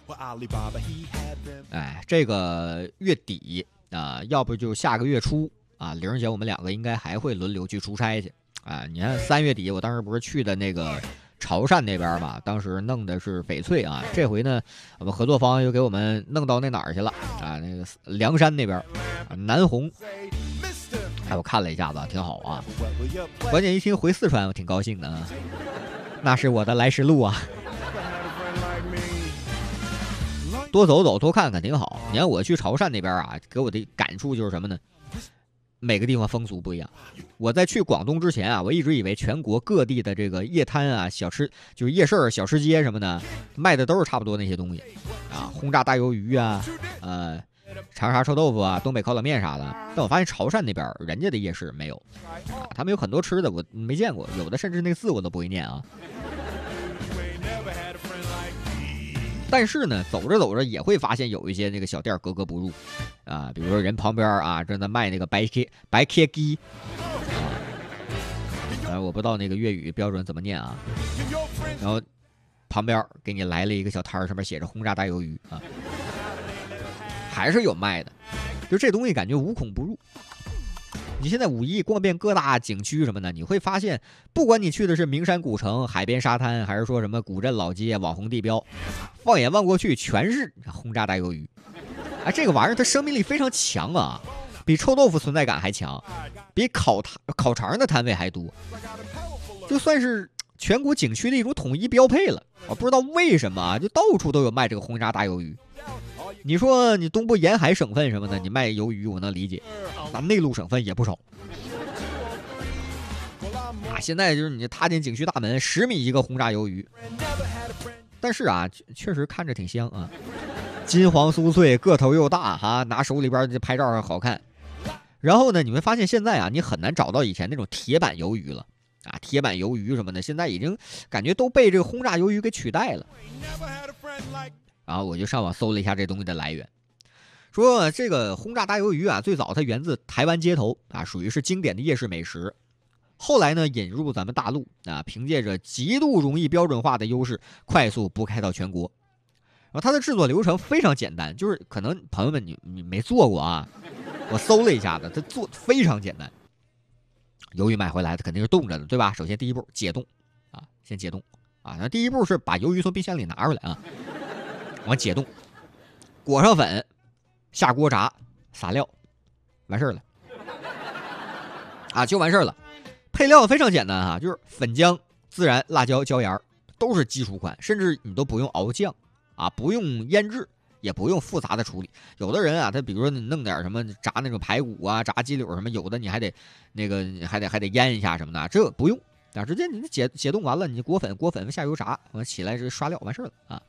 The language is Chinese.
哎，这个月底啊，要不就下个月初啊，玲儿姐我们两个应该还会轮流去出差去啊。你看3月底，我当时不是去的那个潮汕那边嘛，当时弄的是翡翠啊，这回呢，我们合作方又给我们弄到那哪儿去了啊？那个凉山那边啊，南红。哎，我看了一下子，挺好啊。关键一听回四川，我挺高兴的啊，那是我的来时路啊。多走走，多看看，挺好。你看我去潮汕那边啊，给我的感触就是什么呢？每个地方风俗不一样。我在去广东之前啊，我一直以为全国各地的这个夜摊啊、小吃，就是夜市、小吃街什么的，卖的都是差不多那些东西啊，轰炸大鱿鱼啊，长沙臭豆腐啊，东北烤冷面啥的。但我发现潮汕那边人家的夜市没有啊，他们有很多吃的我没见过，有的甚至那个字我都不会念啊。但是呢，走着走着也会发现有一些那个小店格格不入啊，比如说人旁边啊正在卖那个白切鸡啊，我不知道那个粤语标准怎么念啊，然后旁边给你来了一个小摊上面写着轰炸大鱿鱼啊，还是有卖的，就这东西感觉无孔不入。你现在五一逛遍各大景区什么的，你会发现，不管你去的是名山古城、海边沙滩，还是说什么古镇老街、网红地标，放眼望过去全是轰炸大鱿鱼。啊，这个玩意儿它生命力非常强啊，比臭豆腐存在感还强，比烤肠的摊位还多，就算是全国景区的一种统一标配了。我不知道为什么啊，就到处都有卖这个轰炸大鱿鱼。你说你东部沿海省份什么的，你卖鱿鱼我能理解，那内陆省份也不少。啊，现在就是你踏进景区大门，10米一个轰炸鱿鱼，但是啊，确实看着挺香啊，金黄酥脆，个头又大哈，拿手里边拍照好看。然后呢，你会发现现在啊，你很难找到以前那种铁板鱿鱼了啊，铁板鱿鱼什么的，现在已经感觉都被这个轰炸鱿鱼给取代了。然后我就上网搜了一下这东西的来源，说这个轰炸大鱿鱼啊，最早它源自台湾街头啊，属于是经典的夜市美食。后来呢，引入咱们大陆啊，凭借着极度容易标准化的优势，快速铺开到全国。然后它的制作流程非常简单，就是可能朋友们你没做过啊，我搜了一下子，它做非常简单。鱿鱼买回来它肯定是冻着的，对吧？首先第一步解冻啊，先解冻啊。那第一步是把鱿鱼从冰箱里拿出来啊。往解冻，裹上粉，下锅炸，撒料，完事儿了，啊，就完事儿了。配料非常简单啊，就是粉浆、孜然、辣椒、椒盐，都是基础款，甚至你都不用熬酱啊，不用腌制，也不用复杂的处理。有的人啊，他比如说你弄点什么炸那种排骨啊、炸鸡柳什么，有的你还得那个还得腌一下什么的，这不用啊，直接你解冻完了，你裹粉下油炸，完起来是刷料完事儿了啊。